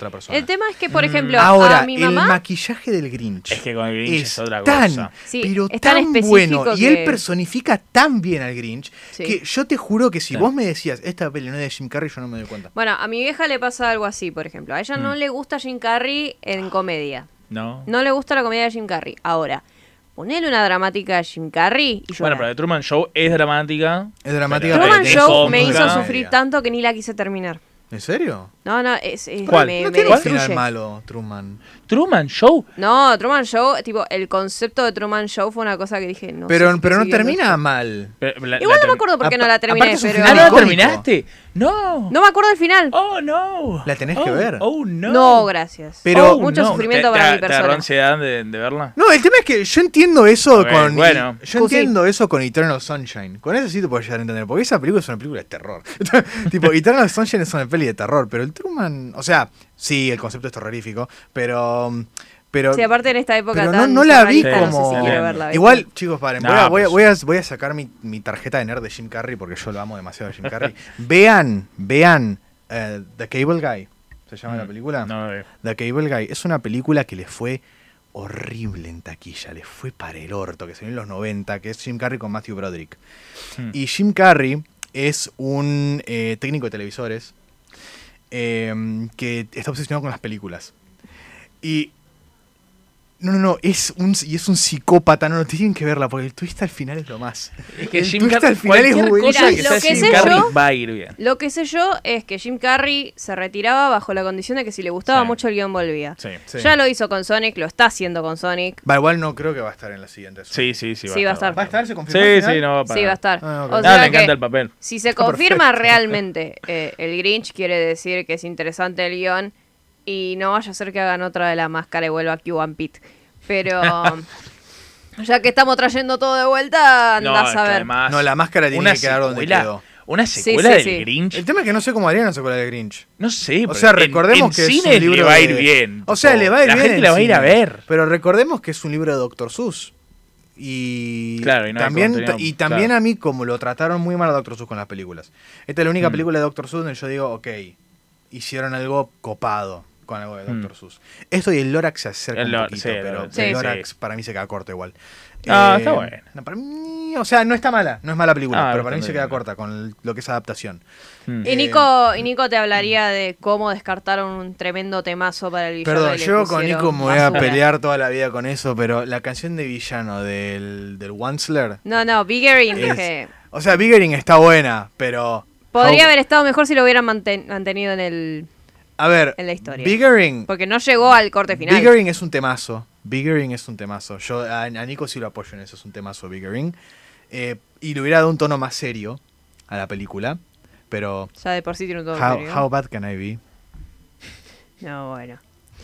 otra persona. El tema es que, por ejemplo, Ahora, a mi mamá... el maquillaje del Grinch Es que con el Grinch es otra tan, cosa. Sí, pero es tan tan específico bueno. Y que- él personifica tan bien al Grinch Sí. que yo te juro que si Sí. vos me decías, esta peli no es de Jim Carrey, yo no me doy cuenta. Bueno, a mi vieja le pasa algo así, por ejemplo. A ella no le gusta Jim Carrey en comedia. No. No le gusta la comedia de Jim Carrey. Ahora, ponele una dramática de Jim Carrey y Bueno, llorar. pero The Truman Show es dramática. Es dramática, pero Truman tenés Show me cómica. hizo sufrir tanto que ni la quise terminar. ¿En serio? No, es ¿Cuál? me No tiene un final destruye. malo, Truman. Truman Show. No, Truman Show, tipo, el concepto de Truman Show fue una cosa que dije, no Pero, sé si pero no estoy siguiendo termina esto. mal. Igual no me acuerdo por qué no la terminé, aparte es un pero... Ah, final ¿no la icónico. terminaste? No. No me acuerdo del final. Oh, no. La tenés que ver. Oh, no. No, gracias. Pero- mucho no. sufrimiento ¿Te para mi agarró persona. ansiedad de verla? No, el tema es que yo entiendo eso Ok, con. bueno. Yo Cusi. entiendo eso con Eternal Sunshine. Con eso sí te puedo llegar a entender. Porque esa película es una película de terror. Tipo, Eternal Sunshine es una peli de terror. Pero el Truman. O sea, sí, el concepto es terrorífico. Pero. Sí, aparte en esta época pero tan no la vi surrealista, como. no sé si quiero verla. ¿viste? Igual, chicos, paren. No, Voy a sacar mi tarjeta de nerd de Jim Carrey porque yo lo amo demasiado a Jim Carrey. vean The Cable Guy. ¿Se llama la película? No, The Cable Guy. Es una película que le fue horrible en taquilla. Le fue para el orto, que salió en los 90, que es Jim Carrey con Matthew Broderick. Y Jim Carrey es un técnico de televisores que está obsesionado con las películas. Y... No, es un psicópata, no tienen que verla, porque el twist al final es lo más. Es que el Jim twist Carrey, al final es cualquier buenísimo. cosa que Mira, sea lo que Jim sé Carrey yo- va a ir bien. Lo que sé yo es que Jim Carrey se retiraba bajo la condición de que si le gustaba Sí. mucho el guión volvía. Sí. Sí. Ya lo hizo con Sonic, lo está haciendo con Sonic. Va, igual no creo que va a estar en la siguiente. Sí, Sí, va a estar. ¿Va a estar? ¿Se confirmó Sí, al final? sí, no va a parar. Sí, va a estar. Ah, ok. O Ah, sea le que encanta el papel. si se Está confirma perfecto. realmente el Grinch, quiere decir que es interesante el guión y no vaya a ser que hagan otra de la máscara y vuelva a Cuban Pete. Pero ya que estamos trayendo todo de vuelta, No, andás es a que ver. además, Ah, No, la máscara tiene una que quedar donde secuela- quedó. Una Sí, secuela sí, del sí. Grinch. El tema es que no sé cómo harían la secuela de Grinch. No sé, O sea, pero recordemos en que es un cine libro le va a ir de- bien. O sea, tipo, le va a ir la bien gente en la va a ir a cine. ver. Pero recordemos que es un libro de Dr. Seuss. Y Claro, y no hay también, contenido, y también claro. a mí, como lo trataron muy mal a Dr. Seuss con las películas. Esta es la única película de Dr. Seuss donde yo digo, ok, hicieron algo copado con algo de Dr. Seuss. Esto y el Lorax se acerca El un Lorax, poquito, sí, pero sí. el Sí. Lorax para mí se queda corto igual. Ah, está bueno. No, para mí, o sea, no está mala, no es mala película, Ah, pero para mí bastante se queda bien. corta con lo que es adaptación. Y Nico te hablaría de cómo descartaron un tremendo temazo para el villano. Perdón, y le yo con pusieron Nico me voy a basura. pelear toda la vida con eso, pero la canción de villano del Wansler. No, Biggering, Es- dije. O sea, Biggering está buena, pero. Podría haber estado mejor si lo hubieran mantenido en en la historia. Biggering. porque no llegó al corte final. Biggering es un temazo. Biggering es un temazo. Yo a Nico sí lo apoyo en eso, es un temazo Biggering. Y le hubiera dado un tono más serio a la película. Pero. Ya de por sí tiene un todo How bad can I be? No, bueno.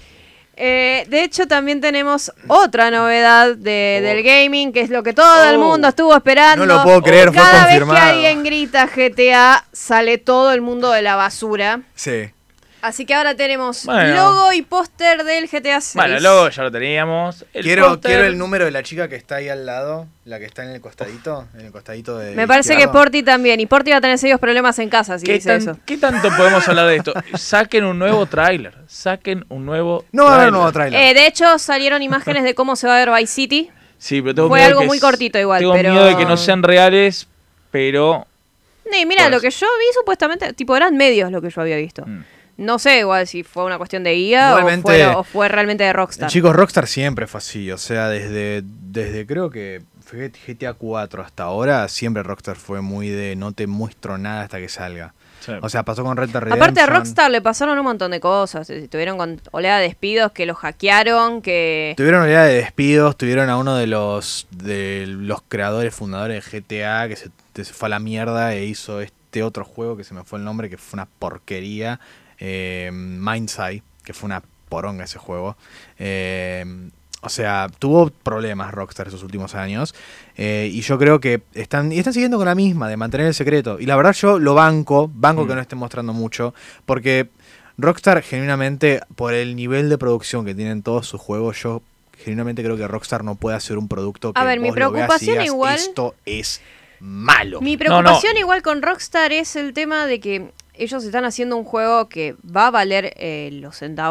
De hecho, también tenemos otra novedad del gaming, que es lo que todo el mundo estuvo esperando. No lo puedo creer, fue Cada vez que confirmado. alguien grita GTA, sale todo el mundo de la basura. Sí. Así que ahora tenemos Bueno. logo y póster del GTA 6. Bueno, el logo ya lo teníamos. El Quiero póster- el número de la chica que está ahí al lado, la que está en el costadito de. Me parece que izquierdo. Porti también. Y Porti va a tener serios problemas en casa si dice eso. ¿Qué tanto podemos hablar de esto? Saquen un nuevo tráiler. Saquen un nuevo No va a haber nuevo tráiler. De hecho, salieron imágenes de cómo se va a ver Vice City. Sí, pero tengo Fue miedo algo que muy cortito igual, Tengo pero- miedo de que no sean reales, pero... Y mira, Pues. lo que yo vi supuestamente, tipo, eran medios lo que yo había visto. No sé igual si fue una cuestión de IA Igualmente- o fue realmente de Rockstar. Chicos, Rockstar siempre fue así. O sea, desde creo que fue GTA 4 hasta ahora, siempre Rockstar fue muy de no te muestro nada hasta que salga. Sí. O sea, pasó con Red Dead Redemption. Aparte a Rockstar le pasaron un montón de cosas. Tuvieron con oleada de despidos, que lo hackearon, que... Tuvieron oleada de despidos, tuvieron a uno de los creadores, fundadores de GTA que se fue a la mierda e hizo este otro juego que se me fue el nombre, que fue una porquería. Mindside, que fue una poronga ese juego. O sea, tuvo problemas Rockstar esos últimos años. Y yo creo que están siguiendo con la misma, de mantener el secreto. Y la verdad yo lo banco que no estén mostrando mucho. Porque Rockstar, genuinamente, por el nivel de producción que tienen todos sus juegos, yo genuinamente creo que Rockstar no puede hacer un producto que A ver, mi vos lo veas y preocupación digas, igual- esto es malo. Mi preocupación igual con Rockstar es el tema de que ellos están haciendo un juego que va a valer los centavos